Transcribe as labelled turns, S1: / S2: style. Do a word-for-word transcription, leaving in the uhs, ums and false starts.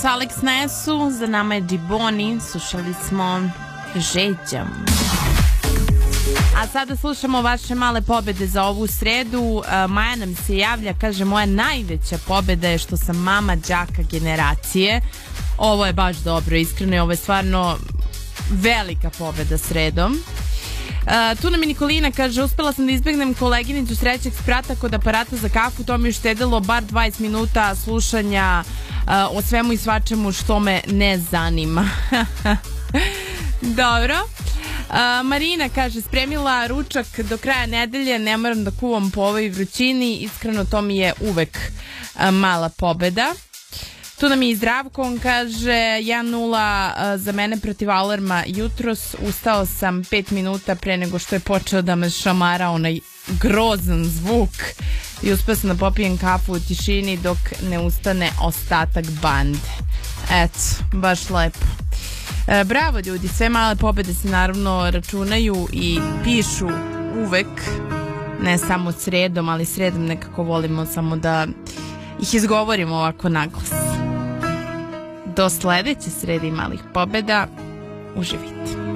S1: Alex Nesu, za nama je Diboni, slušali smo Žeđam. A sada slušamo vaše male pobede za ovu sredu. Maja nam se javlja, kaže, moja najveća pobeda je što sam mama đaka generacije. Ovo je baš dobro, iskreno, ovo je stvarno velika pobeda sredom. Uh, tu nam je Nikolina, kaže, uspela sam da izbegnem koleginicu s trećeg sprata kod aparata za kafu, to mi je štedilo bar dvadeset minuta slušanja uh, o svemu i svačemu što me ne zanima. Dobro. Uh, Marina kaže, spremila ručak do kraja nedelje, ne moram da kuvam po ovoj vrućini, iskreno to mi je uvek uh, mala pobeda. Tu nam je i Zdravko, on kaže jedan nula za mene protiv alarma jutros, ustao sam pet minuta pre nego što je počeo da me šamara onaj grozan zvuk i uspeo sam da popijem kafu u tišini dok ne ustane ostatak bande. Eto, baš lepo. E, bravo ljudi, sve male pobede se naravno računaju i pišu uvek, ne samo sredom, ali sredom nekako volimo samo da ih izgovorimo ovako naglas. Do sledeće sredi malih pobeda, uživite.